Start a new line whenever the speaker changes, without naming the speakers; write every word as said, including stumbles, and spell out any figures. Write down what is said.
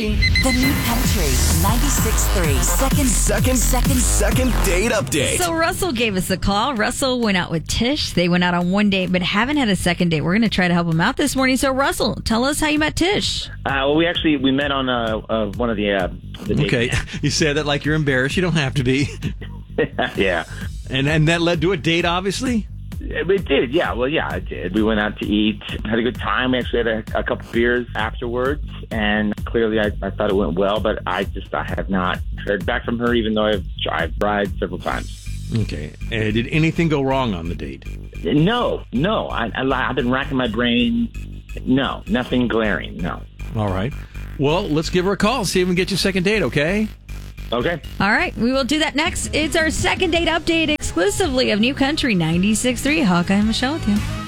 The New Country ninety-six point three second, second, second, second date update.
So Russell gave us a call. Russell went out with Tish. They went out on one date, but haven't had a second date. We're going to try to help him out this morning. So Russell, tell us how you met Tish.
Uh, well, we actually we met on uh, uh, one of the uh, the dating
Okay,
apps.
you said that like you're embarrassed. You don't have to be.
Yeah,
And and that led to a date, obviously.
it did. Yeah, well, yeah, it did. We went out to eat, had a good time. We actually had a, a couple beers afterwards, and clearly I, I thought it went well. But I just I have not heard back from her, even though I've I've tried several times.
Okay. And did anything go wrong on the date?
No, no. I, I, I've been racking my brain. No, nothing glaring. No.
All right. Well, let's give her a call. See if we can get you a second date, okay?
Okay.
All right, we will do that next. It's our second date update exclusively of New Country ninety-six point three. Hawkeye and Michelle with you.